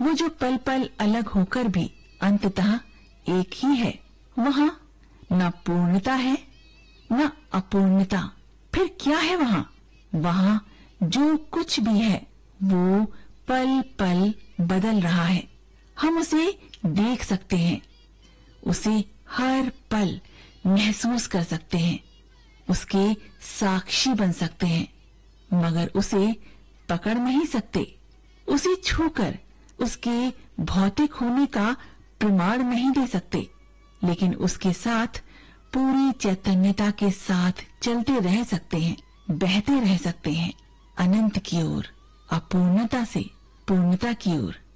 वो जो पल पल अलग होकर भी अंततः एक ही है। वहाँ न पूर्णता है न अपूर्णता। फिर क्या है वहाँ? वहाँ जो कुछ भी है वो पल पल बदल रहा है। हम उसे देख सकते हैं, उसे हर पल महसूस कर सकते हैं, उसके साक्षी बन सकते हैं, मगर उसे पकड़ नहीं सकते। उसे छूकर उसके भौतिक होने का प्रमाण नहीं दे सकते, लेकिन उसके साथ पूरी चैतन्यता के साथ चलते रह सकते हैं, बहते रह सकते हैं, अनंत की ओर, अपूर्णता से पूर्णता की ओर।